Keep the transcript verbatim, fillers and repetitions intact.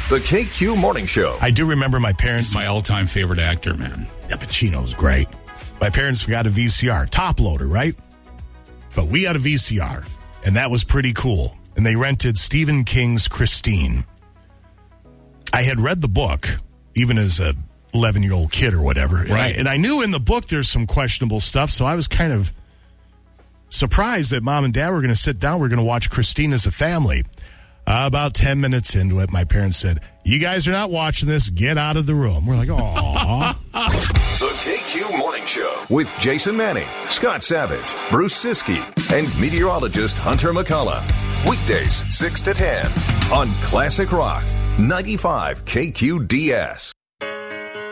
The K Q Morning Show. I do remember my parents. My all-time favorite actor, man. Yeah, Pacino's great. My parents got a V C R, top loader, right? But we had a V C R, and that was pretty cool. And they rented Stephen King's Christine. I had read the book, even as a eleven-year-old kid or whatever. And, right. I, and I knew in the book there's some questionable stuff, so I was kind of surprised that Mom and Dad were going to sit down. We're going to watch Christine as a family. Uh, about ten minutes into it, my parents said, "You guys are not watching this. Get out of the room." We're like, "Aw." The K Q Morning Show with Jason Manning, Scott Savage, Bruce Siskey, and meteorologist Hunter McCullough. Weekdays, six to ten on Classic Rock, ninety-five K Q D S.